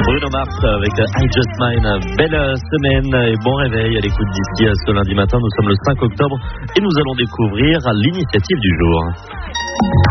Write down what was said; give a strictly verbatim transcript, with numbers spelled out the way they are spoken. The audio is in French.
Bruno Mars avec I Just Mine. Belle semaine et bon réveil à l'écoute d'ici à ce lundi matin. Nous sommes le cinq octobre et nous allons découvrir l'initiative du jour.